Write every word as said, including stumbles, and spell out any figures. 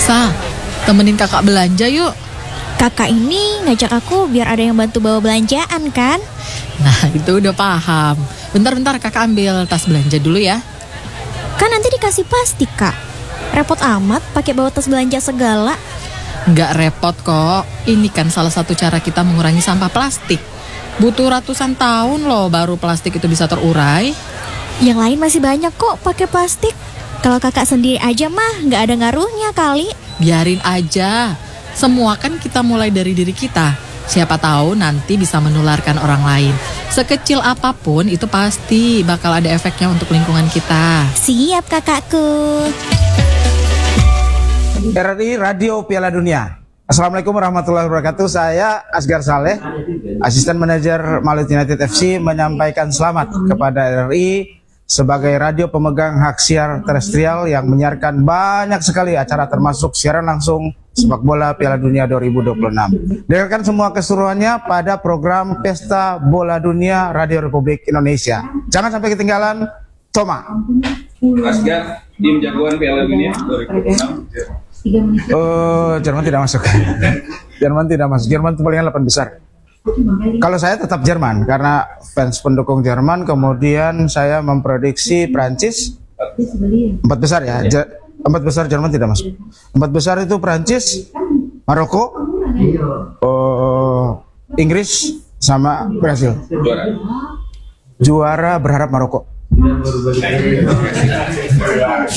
Sa, temenin kakak belanja yuk. Kakak ini ngajak aku biar ada yang bantu bawa belanjaan kan? Nah, itu udah paham. Bentar-bentar kakak ambil tas belanja dulu ya. Kan nanti dikasih plastik, Kak. Repot amat pakai bawa tas belanja segala. Nggak repot kok. Ini kan salah satu cara kita mengurangi sampah plastik. Butuh ratusan tahun loh baru plastik itu bisa terurai. Yang lain masih banyak kok pakai plastik. Kalau kakak sendiri aja mah nggak ada ngaruhnya kali. Biarin aja. Semua kan kita mulai dari diri kita. Siapa tahu nanti bisa menularkan orang lain. Sekecil apapun itu pasti bakal ada efeknya untuk lingkungan kita. Siap kakakku. R R I Radio Piala Dunia. Assalamualaikum warahmatullahi wabarakatuh. Saya Asgar Saleh, Asisten Manajer Malut United F C, menyampaikan selamat kepada R R I sebagai radio pemegang hak siar terestrial yang menyiarkan banyak sekali acara termasuk siaran langsung sepak bola Piala Dunia dua ribu dua puluh enam. Dengarkan semua keseruannya pada program Pesta Bola Dunia Radio Republik Indonesia. Jangan sampai ketinggalan. Toma. Asgar, tim jagoan Piala Dunia dua ribu dua puluh enam. Oh, Jerman tidak masuk. Jerman tidak masuk. Jerman itu palingan delapan besar. Kalau saya tetap Jerman karena fans pendukung Jerman. Kemudian saya memprediksi Prancis empat besar ya. Ja- empat besar Jerman tidak masuk. Empat besar itu Prancis, Maroko, oh, Inggris sama Brasil. Juara. Juara berharap Maroko.